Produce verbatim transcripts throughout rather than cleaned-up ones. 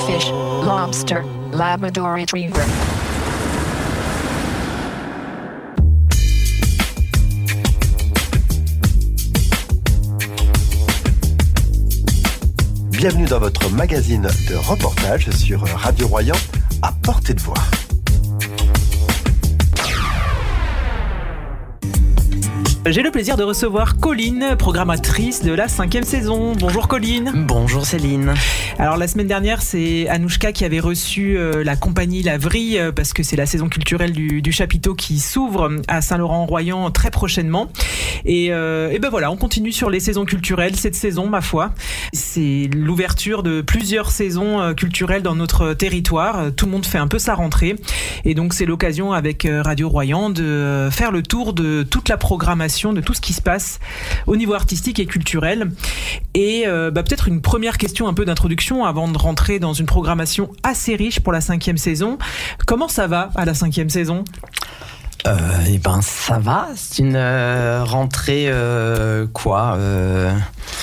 Fish, Lobster, Labrador Retriever. Bienvenue dans votre magazine de reportage sur Radio Royan, à portée de voix. J'ai le plaisir de recevoir Colline, programmatrice de la cinquième saison. Bonjour Colline. Bonjour Céline. Alors la semaine dernière, c'est Anouchka qui avait reçu euh, la compagnie La Vrille euh, parce que c'est la saison culturelle du, du chapiteau qui s'ouvre à Saint-Laurent-en-Royan très prochainement. Et, euh, et ben voilà, on continue sur les saisons culturelles cette saison, ma foi. C'est l'ouverture de plusieurs saisons euh, culturelles dans notre territoire. Tout le monde fait un peu sa rentrée. Et donc c'est l'occasion avec euh, Radio Royan de euh, faire le tour de toute la programmation, de tout ce qui se passe au niveau artistique et culturel. Et euh, bah, peut-être une première question un peu d'introduction avant de rentrer dans une programmation assez riche pour la cinquième saison. Comment ça va à la cinquième saison ? Euh, et ben ça va, c'est une euh, rentrée euh, quoi euh...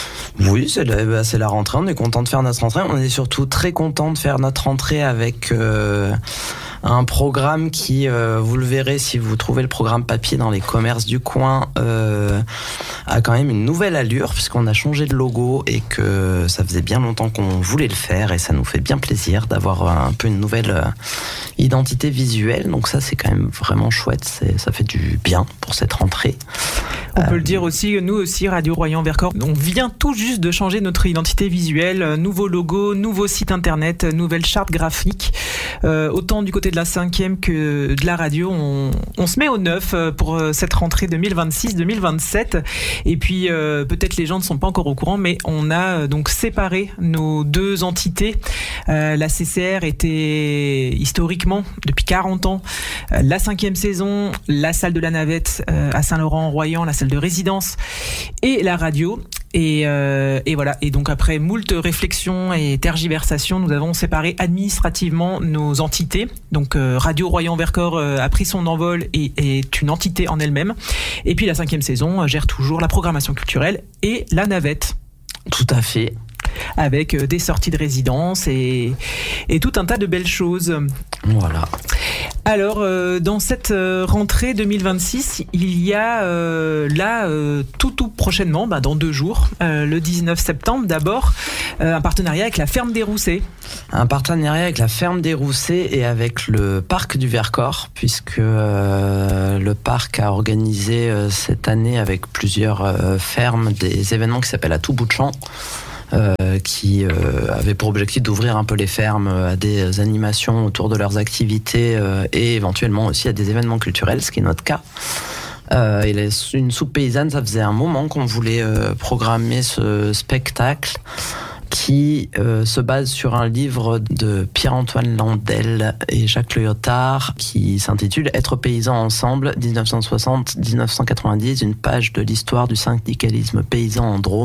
Oui, c'est la, bah, c'est la rentrée, on est content de faire notre rentrée, on est surtout très content de faire notre rentrée avec euh, un programme qui, euh, vous le verrez si vous trouvez le programme papier dans les commerces du coin, euh, a quand même une nouvelle allure puisqu'on a changé de logo et que ça faisait bien longtemps qu'on voulait le faire et ça nous fait bien plaisir d'avoir un peu une nouvelle euh, identité visuelle, donc ça c'est quand même vraiment chouette, c'est, ça fait du bien pour cette rentrée. On peut le dire aussi, nous aussi, Radio Royan Vercors, on vient tout juste de changer notre identité visuelle, nouveau logo, nouveau site internet, nouvelle charte graphique. Euh, autant du côté de la cinquième que de la radio, on, on se met au neuf pour cette rentrée deux mille vingt-six deux mille vingt-sept. Et puis, euh, peut-être les gens ne sont pas encore au courant, mais on a donc séparé nos deux entités. Euh, la C C R était historiquement, depuis quarante ans, euh, la cinquième saison, la salle de la Navette euh, à Saint-Laurent-en-Royan, la salle de résidence et la radio. Et, euh, et voilà. Et donc après moult réflexions et tergiversations, nous avons séparé administrativement nos entités. Donc euh, Radio Royan Vercors euh, a pris son envol et est une entité en elle-même. Et puis la cinquième saison euh, gère toujours la programmation culturelle et la Navette. Tout à fait. Avec euh, des sorties de résidence et, et tout un tas de belles choses. Voilà. Alors, euh, dans cette euh, rentrée deux mille vingt-six, il y a euh, là, euh, tout tout prochainement, bah, dans deux jours, euh, le dix-neuf septembre d'abord, euh, un partenariat avec la Ferme des Roussets. Un partenariat avec la Ferme des Roussets et avec le Parc du Vercors, puisque euh, le parc a organisé euh, cette année avec plusieurs euh, fermes des événements qui s'appellent À tout bout de champ. Euh, qui euh, avait pour objectif d'ouvrir un peu les fermes à des animations autour de leurs activités euh, et éventuellement aussi à des événements culturels, ce qui est notre cas. Euh, et les, une soupe paysanne, ça faisait un moment qu'on voulait euh, programmer ce spectacle qui euh, se base sur un livre de Pierre-Antoine Landel et Jacques Lyotard qui s'intitule « Être paysans ensemble, dix-neuf cent soixante à dix-neuf cent quatre-vingt-dix, une page de l'histoire du syndicalisme paysan en Drôme ».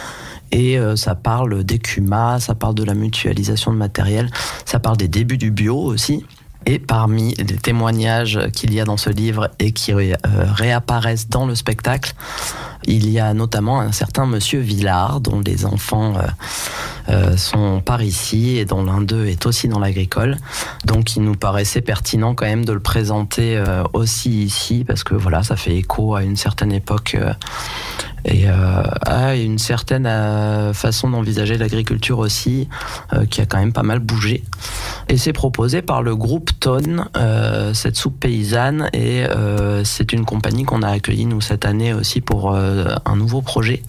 Et euh, ça parle d'écumat, ça parle de la mutualisation de matériel, ça parle des débuts du bio aussi. Et parmi les témoignages qu'il y a dans ce livre et qui euh, réapparaissent dans le spectacle, il y a notamment un certain monsieur Villard, dont les enfants euh, euh, sont par ici et dont l'un d'eux est aussi dans l'agricole. Donc il nous paraissait pertinent quand même de le présenter euh, aussi ici, parce que voilà, ça fait écho à une certaine époque euh, et euh, à une certaine euh, façon d'envisager l'agriculture aussi, euh, qui a quand même pas mal bougé. Et c'est proposé par le groupe Tonne, euh, cette soupe paysanne, et euh, c'est une compagnie qu'on a accueillie nous cette année aussi pour euh, un nouveau projet.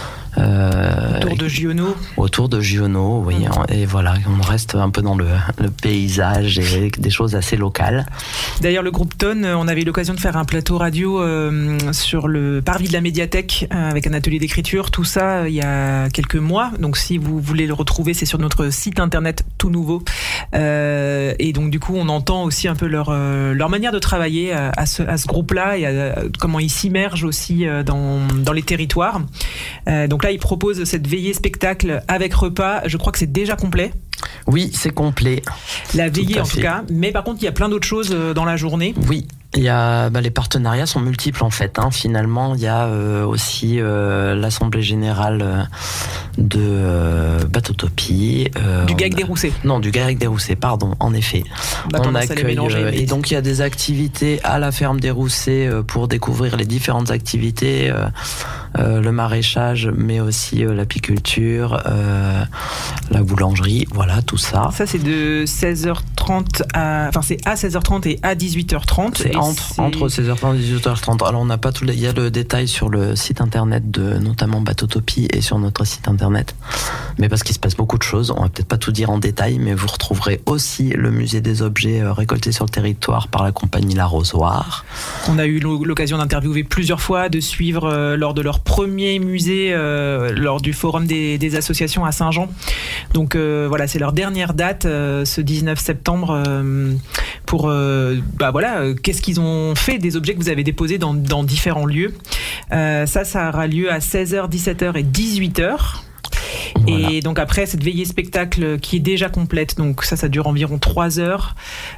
Euh, autour de Giono. Autour de Giono, oui. Mmh. Et voilà, on reste un peu dans le, le paysage et des choses assez locales. D'ailleurs, le groupe Tonne, on avait eu l'occasion de faire un plateau radio euh, sur le parvis de la médiathèque euh, avec un atelier d'écriture, tout ça euh, il y a quelques mois. Donc si vous voulez le retrouver, c'est sur notre site internet tout nouveau. Euh, et donc du coup, on entend aussi un peu leur, euh, leur manière de travailler à, à, ce, à ce groupe-là et à, à, comment ils s'immergent aussi euh, dans, dans les territoires. Euh, donc là, il propose cette veillée spectacle avec repas. Je crois que c'est déjà complet. Oui, c'est complet. La veillée en tout cas. Mais par contre, il y a plein d'autres choses dans la journée. Oui. Il y a, bah, les partenariats sont multiples en fait. Hein. Finalement, il y a euh, aussi euh, l'Assemblée Générale de euh, Batotopie. Euh, du Gaec a... des Roussets. Non, du Gaec des Roussets, pardon, en effet. Bah, on accueille, euh, et donc il y a des activités à la ferme des Roussets euh, pour découvrir les différentes activités, euh, euh, le maraîchage, mais aussi euh, l'apiculture, euh, la boulangerie, voilà, tout ça. Ça, c'est de seize heures trente à... Enfin, c'est à seize heures trente et à dix-huit heures trente. C'est entre, c'est... entre seize heures trente et dix-huit heures trente. Alors, on n'a pas tout... Il y a le détail sur le site internet de notamment Batotopie et sur notre site internet. Mais parce qu'il se passe beaucoup de choses, on va peut-être pas tout dire en détail, mais vous retrouverez aussi le musée des objets récoltés sur le territoire par la compagnie L'Arrosoir. On a eu l'occasion d'interviewer plusieurs fois, de suivre euh, lors de leur premier musée, euh, lors du forum des, des associations à Saint-Jean. Donc euh, voilà, c'est leur dernière date, euh, ce dix-neuf septembre, euh, pour euh, bah voilà, euh, qu'est-ce qu'ils ont fait des objets que vous avez déposés dans, dans différents lieux. Euh, ça, ça aura lieu à seize heures, dix-sept heures et dix-huit heures. Voilà. Et donc après cette veillée spectacle qui est déjà complète, donc ça, ça dure environ trois heures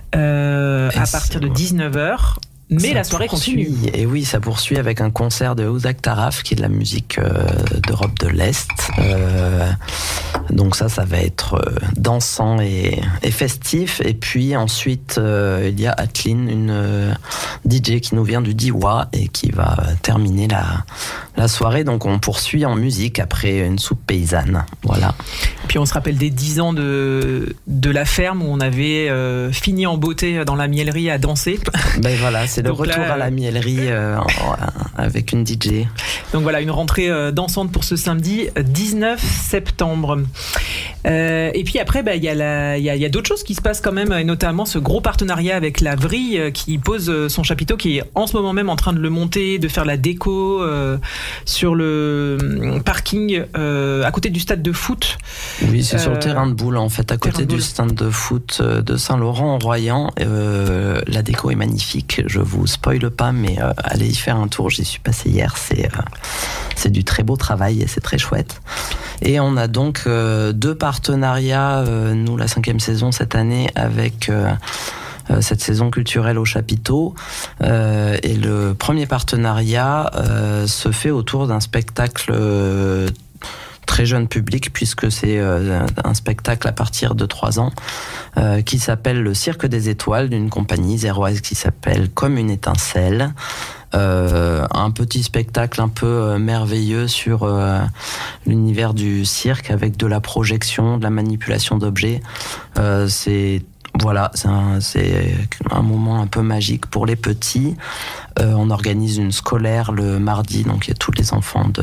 euh, à partir de dix-neuf heures. Mais ça la soirée poursuit, continue. Et oui, ça poursuit avec un concert de Ouzak Taraf, qui est de la musique euh, d'Europe de l'Est. Euh, donc ça, ça va être euh, dansant et, et festif. Et puis ensuite, euh, il y a Atlin, une euh, D J qui nous vient du Diwa et qui va terminer la, la soirée. Donc on poursuit en musique après une soupe paysanne. Voilà. Puis on se rappelle des dix ans de, de la ferme où on avait euh, fini en beauté dans la miellerie à danser. Ben voilà, c'est le donc retour là, à la miellerie euh, en, avec une D J. Donc voilà, une rentrée euh, dansante pour ce samedi dix-neuf septembre. Euh, et puis après, bah, y a la, y a, y a d'autres choses qui se passent quand même, et notamment ce gros partenariat avec la Vrille euh, qui pose son chapiteau, qui est en ce moment même en train de le monter, de faire la déco euh, sur le parking euh, à côté du stade de foot. Oui, c'est euh, sur le terrain de boule en fait, à côté du stade de foot de Saint-Laurent-en-Royan. Euh, la déco est magnifique, je vous spoile pas, mais euh, allez y faire un tour, j'y suis passé hier, c'est, euh, c'est du très beau travail et c'est très chouette. Et on a donc euh, deux partenariats, euh, nous la cinquième saison cette année, avec euh, euh, cette saison culturelle au chapiteau. Euh, et le premier partenariat euh, se fait autour d'un spectacle euh, très jeune public, puisque c'est euh, un spectacle à partir de trois ans euh, qui s'appelle Le Cirque des Étoiles, d'une compagnie zéroise qui s'appelle Comme une étincelle. Euh, un petit spectacle un peu euh, merveilleux sur euh, l'univers du cirque, avec de la projection, de la manipulation d'objets. Euh, c'est Voilà, c'est un, c'est un moment un peu magique pour les petits. Euh, on organise une scolaire le mardi, donc il y a tous les enfants de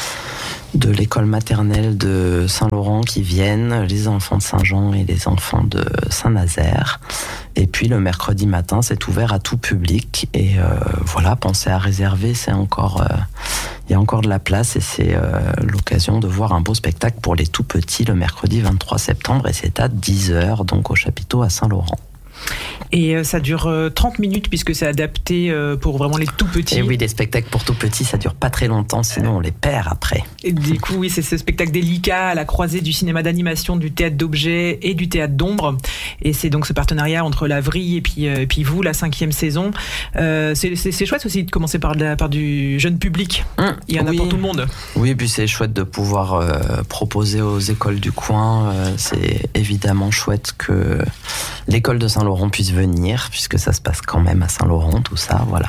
de l'école maternelle de Saint-Laurent qui viennent, les enfants de Saint-Jean et les enfants de Saint-Nazaire. Et puis le mercredi matin, c'est ouvert à tout public. Et euh, voilà, pensez à réserver, c'est encore, euh, il y a encore de la place et c'est euh, l'occasion de voir un beau spectacle pour les tout petits le mercredi vingt-trois septembre, et c'est à dix heures, donc au chapiteau à Saint-Laurent. Et euh, ça dure euh, trente minutes puisque c'est adapté euh, pour vraiment les tout petits. Et oui, les spectacles pour tout petits, ça dure pas très longtemps, sinon on les perd après. Et du coup, oui, c'est ce spectacle délicat à la croisée du cinéma d'animation, du théâtre d'objets et du théâtre d'ombre. Et c'est donc ce partenariat entre la Vrille et puis, euh, et puis vous, la cinquième saison. Euh, c'est, c'est, c'est chouette aussi de commencer par, de la, par du jeune public. Mmh, Il y en oui. a pour tout le monde. Oui, et puis c'est chouette de pouvoir euh, proposer aux écoles du coin. Euh, c'est évidemment chouette que l'école de Saint-Laurent puisse venir, puisque ça se passe quand même à Saint-Laurent, tout ça, voilà.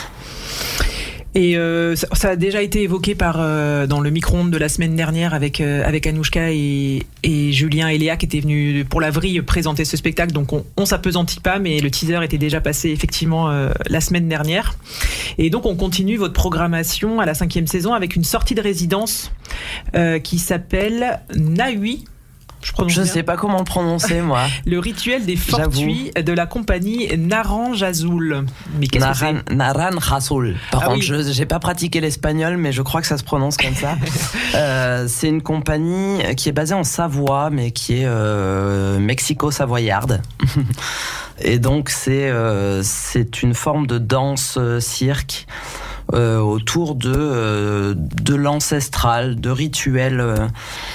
Et euh, ça, ça a déjà été évoqué par, euh, dans le micro-ondes de la semaine dernière avec, euh, avec Anouchka et, et Julien et Léa qui étaient venus pour la Vrille présenter ce spectacle. Donc on, on s'appesantit pas, mais le teaser était déjà passé effectivement euh, la semaine dernière. Et donc on continue votre programmation à la cinquième saison avec une sortie de résidence euh, qui s'appelle Nahui. Je, Je sais pas comment le prononcer, moi. Le rituel des fortuits de la compagnie Naranjasoul. Mais qu'est-ce Naran, que c'est Naranjasoul. Par ah contre, oui. je j'ai pas pratiqué l'espagnol, mais je crois que ça se prononce comme ça. euh, c'est une compagnie qui est basée en Savoie, mais qui est euh, mexico-savoyarde. Et donc, c'est, euh, c'est une forme de danse euh, cirque euh, autour de, euh, de l'ancestral, de rituels... Euh,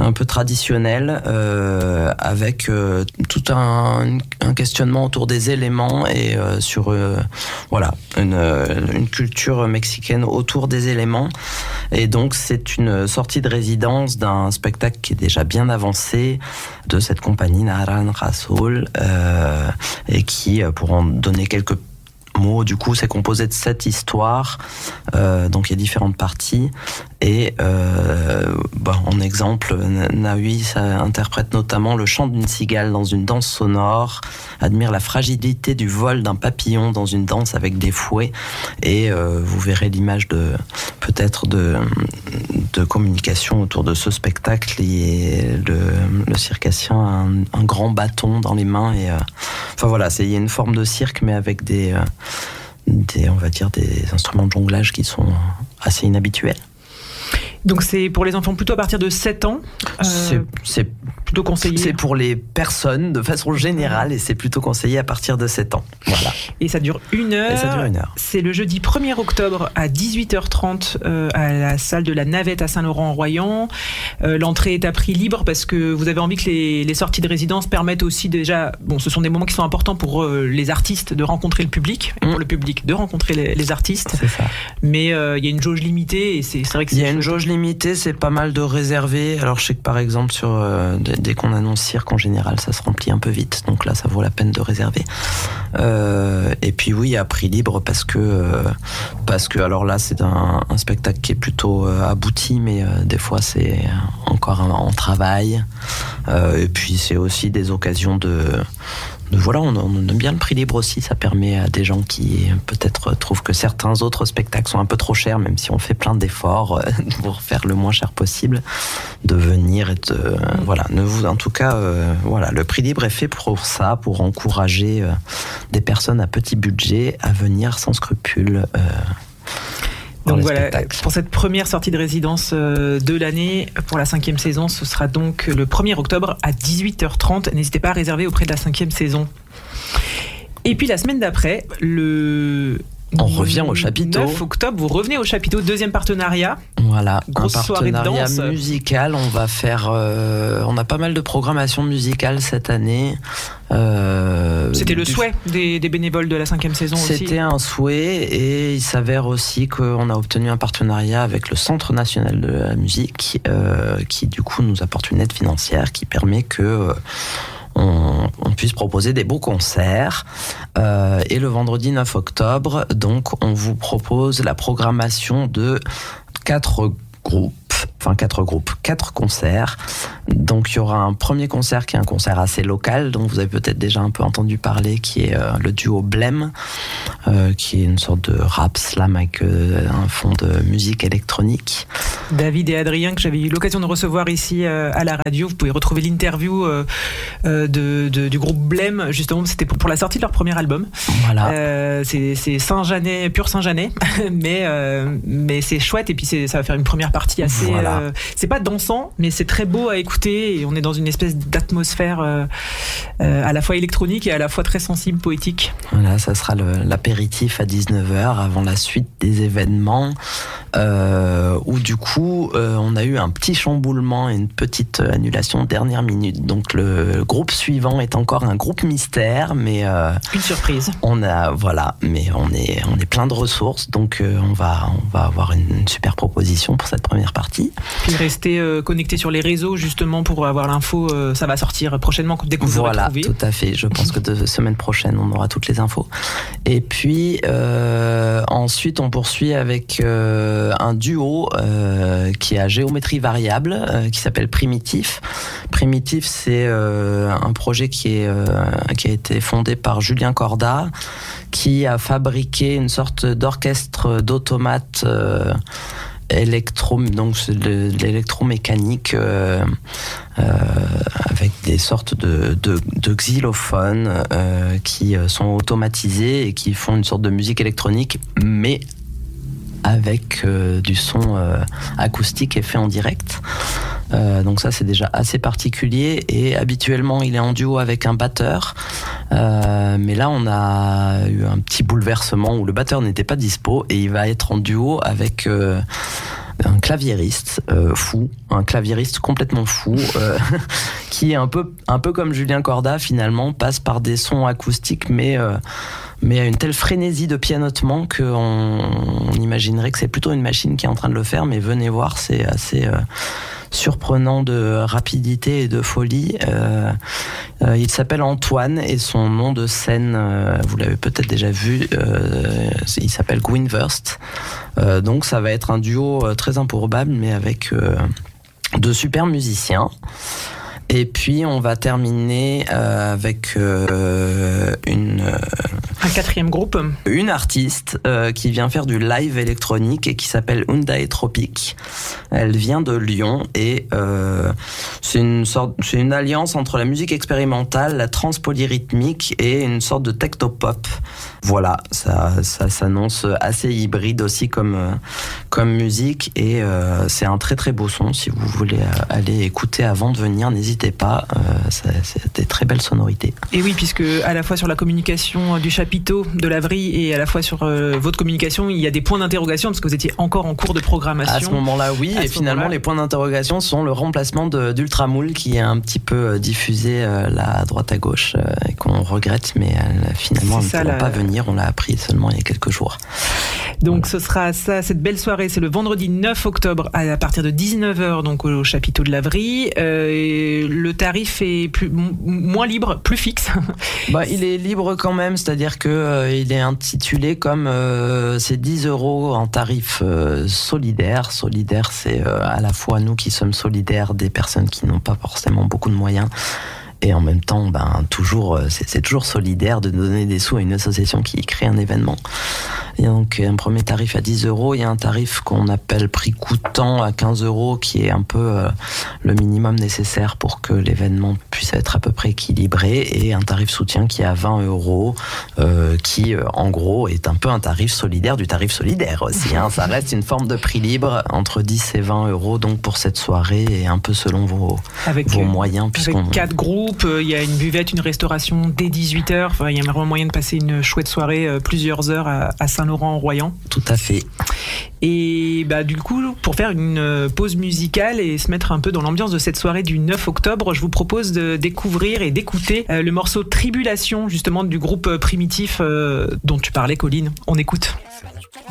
un peu traditionnel, euh, avec euh, tout un, un questionnement autour des éléments et euh, sur euh, voilà une, une culture mexicaine autour des éléments. Et donc c'est une sortie de résidence d'un spectacle qui est déjà bien avancé de cette compagnie Naran Rasoul, euh, et qui, pour en donner quelques mots, du coup, c'est composé de sept histoires, euh, donc il y a différentes parties. Et euh, bah, en exemple, Nahui ça interprète notamment le chant d'une cigale dans une danse sonore, admire la fragilité du vol d'un papillon dans une danse avec des fouets, et euh, vous verrez l'image de peut-être de, de communication autour de ce spectacle. Et le, le circassien a un, un grand bâton dans les mains, et euh, enfin voilà, c'est, il y a une forme de cirque, mais avec des, euh, des, on va dire, des instruments de jonglage qui sont assez inhabituels. Donc c'est pour les enfants plutôt à partir de sept ans. Euh, c'est, c'est plutôt conseillé. C'est pour les personnes de façon générale, et c'est plutôt conseillé à partir de sept ans. Voilà. Et ça dure une heure. Et ça dure une heure. C'est le jeudi premier octobre à dix-huit heures trente euh, à la salle de la Navette à Saint-Laurent-en-Royan. Euh, l'entrée est à prix libre parce que vous avez envie que les, les sorties de résidence permettent aussi déjà, bon, ce sont des moments qui sont importants pour euh, les artistes de rencontrer le public, et pour le public de rencontrer les, les artistes. C'est ça. Mais il euh, y a une jauge limitée, et c'est, c'est vrai que c'est il y a une jauge limitée, c'est pas mal de réserver. Alors je sais que par exemple sur euh, dès, dès qu'on annonce cirque, en général ça se remplit un peu vite, donc là ça vaut la peine de réserver. Euh, et puis oui, à prix libre parce que euh, parce que alors là c'est un, un spectacle qui est plutôt euh, abouti, mais euh, des fois c'est encore un, en travail. Euh, et puis c'est aussi des occasions de Voilà, on, on aime bien le prix libre aussi, ça permet à des gens qui peut-être trouvent que certains autres spectacles sont un peu trop chers, même si on fait plein d'efforts pour faire le moins cher possible, de venir et de... Euh, voilà, ne vous, en tout cas, euh, voilà, le prix libre est fait pour ça, pour encourager euh, des personnes à petit budget à venir sans scrupule. Euh, Donc voilà, spectacles. Pour cette première sortie de résidence de l'année, pour la cinquième saison, ce sera donc le premier octobre à dix-huit heures trente. N'hésitez pas à réserver auprès de la cinquième saison. Et puis la semaine d'après, le... On revient au chapiteau. neuf octobre, vous revenez au chapiteau, deuxième partenariat. Voilà, grosse un partenariat soirée de danse musical. On va faire, euh, on a pas mal de programmation musicale cette année. Euh, C'était le souhait des, des bénévoles de la cinquième saison C'était aussi. C'était un souhait, et il s'avère aussi qu'on a obtenu un partenariat avec le Centre national de la musique, euh, qui du coup nous apporte une aide financière qui permet que euh, On, on puisse proposer des beaux concerts. Euh, et le vendredi neuf octobre, donc, on vous propose la programmation de quatre groupes. Enfin, quatre groupes, quatre concerts. Donc, il y aura un premier concert qui est un concert assez local, dont vous avez peut-être déjà un peu entendu parler, qui est euh, le duo Blême, euh, qui est une sorte de rap slam avec euh, un fond de musique électronique. David et Adrien, que j'avais eu l'occasion de recevoir ici euh, à la radio. Vous pouvez retrouver l'interview euh, euh, de, de, du groupe Blême, justement, c'était pour, pour la sortie de leur premier album. Voilà. Euh, c'est, c'est Saint-Jeannet, pur Saint-Jeannet, mais, euh, mais c'est chouette, et puis c'est, ça va faire une première partie assez... Voilà. Euh, c'est pas dansant, mais c'est très beau à écouter, et on est dans une espèce d'atmosphère euh, euh, à la fois électronique et à la fois très sensible, poétique. Voilà, ça sera le, l'apéritif à dix-neuf heures avant la suite des événements, euh, où du coup euh, on a eu un petit chamboulement et une petite annulation dernière minute. Donc le groupe suivant est encore un groupe mystère, mais euh, une surprise. On a voilà, mais on est on est plein de ressources, donc euh, on va on va avoir une, une super proposition pour cette première partie. Puis restez euh, connectés sur les réseaux justement pour avoir l'info. Euh, ça va sortir prochainement dès que vous aurez trouvé. Voilà, tout à fait. Je pense que de semaine prochaine, on aura toutes les infos. Et puis euh, ensuite, on poursuit avec euh, un duo euh, qui est à géométrie variable, euh, qui s'appelle Primitif. Primitif, c'est euh, un projet qui est euh, qui a été fondé par Julien Corda, qui a fabriqué une sorte d'orchestre d'automates. Euh, électro, donc c'est de, de l'électromécanique euh, euh, avec des sortes de, de, de xylophones euh, qui sont automatisés et qui font une sorte de musique électronique, mais avec euh, du son euh, acoustique et fait en direct. Euh, donc ça, c'est déjà assez particulier, et habituellement il est en duo avec un batteur, euh, mais là on a eu un petit bouleversement où le batteur n'était pas dispo, et il va être en duo avec euh, un claviériste euh, fou, un claviériste complètement fou, euh, qui est un peu, un peu comme Julien Corda finalement, passe par des sons acoustiques, mais euh, mais à une telle frénésie de pianotement qu'on on imaginerait que c'est plutôt une machine qui est en train de le faire, mais venez voir, c'est assez euh, surprenant de rapidité et de folie. Euh, euh, il s'appelle Antoine et son nom de scène, euh, vous l'avez peut-être déjà vu, euh, il s'appelle Gwynverst. Euh, donc ça va être un duo euh, très improbable, mais avec euh, de super musiciens. Et puis on va terminer euh, avec euh, une euh, un quatrième groupe, une artiste euh, qui vient faire du live électronique et qui s'appelle Hyundai Tropic. Elle vient de Lyon et euh, c'est une sorte, c'est une alliance entre la musique expérimentale, la trance polyrythmique et une sorte de techno-pop. Voilà, ça, ça s'annonce assez hybride aussi comme euh, comme musique et euh, c'est un très très beau son. Si vous voulez aller écouter avant de venir, n'hésitez pas, euh, c'est, c'est des très belles sonorités. Et oui, puisque à la fois sur la communication du chapiteau de l'Avry et à la fois sur euh, votre communication, il y a des points d'interrogation parce que vous étiez encore en cours de programmation. À ce moment-là, oui, à et finalement moment-là. Les points d'interrogation sont le remplacement de, d'Ultramoule qui est un petit peu diffusé euh, là à droite à gauche euh, et qu'on regrette, mais euh, finalement c'est elle ne pourra la... pas venir, on l'a appris seulement il y a quelques jours. Donc ce sera ça, cette belle soirée, c'est le vendredi neuf octobre à partir de dix-neuf heures donc au chapiteau de l'Avry. Euh, le tarif est plus, m- moins libre, plus fixe. Bah, il est libre quand même, c'est-à-dire que euh, il est intitulé comme euh, c'est dix euros en tarif euh, solidaire. Solidaire, c'est euh, à la fois nous qui sommes solidaires des personnes qui n'ont pas forcément beaucoup de moyens. Et en même temps, ben, toujours, c'est, c'est toujours solidaire de donner des sous à une association qui crée un événement. Il y a donc un premier tarif à dix euros, il y a un tarif qu'on appelle prix coûtant à quinze euros, qui est un peu euh, le minimum nécessaire pour que l'événement puisse être à peu près équilibré, et un tarif soutien qui est à vingt euros, euh, qui euh, en gros est un peu un tarif solidaire du tarif solidaire aussi. Hein. Ça reste une forme de prix libre entre dix et vingt euros donc pour cette soirée, et un peu selon vos, avec, vos moyens. Avec quatre groupes, il y a une buvette, une restauration dès dix-huit heures, enfin, il y a vraiment moyen de passer une chouette soirée, euh, plusieurs heures à, à Saint-Laurent-en-Royan. Tout à fait. Et bah, du coup, pour faire une pause musicale et se mettre un peu dans l'ambiance de cette soirée du neuf octobre, je vous propose de découvrir et d'écouter euh, le morceau Tribulation, justement, du groupe Primitif euh, dont tu parlais, Colline. On écoute.